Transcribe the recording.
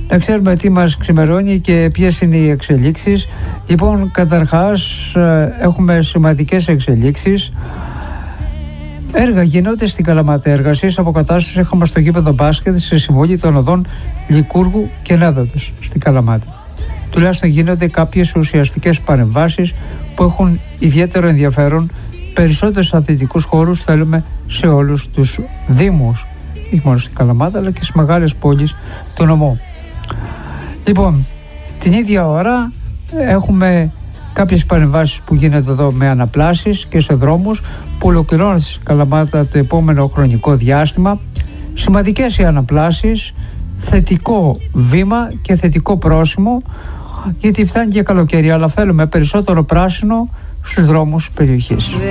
να ξέρουμε τι μας ξημερώνει και ποιες είναι οι εξελίξεις. Λοιπόν, καταρχάς έχουμε σημαντικές εξελίξεις. Έργα γίνονται στην Καλαμάτα. Εργασίες αποκατάστασης έχουμε στο γήπεδο μπάσκετ σε συμβόλη των οδών Λικούργου και Νέδοτος στην Καλαμάτα. Τουλάχιστον γίνονται κάποιες ουσιαστικές παρεμβάσεις που έχουν ιδιαίτερο ενδιαφέρον. Περισσότερους αθλητικούς χώρους θέλουμε σε όλους τους δήμους, όχι μόνο στην Καλαμάτα αλλά και στις μεγάλες πόλεις του νομού. Λοιπόν, την ίδια ώρα έχουμε κάποιες παρεμβάσεις που γίνονται εδώ με αναπλάσεις και σε δρόμους που ολοκληρώνονται στην Καλαμάτα το επόμενο χρονικό διάστημα. Σημαντικές οι αναπλάσεις, θετικό βήμα και θετικό πρόσημο, γιατί φτάνει και καλοκαίρι, αλλά θέλουμε περισσότερο πράσινο στους δρόμους της περιοχής.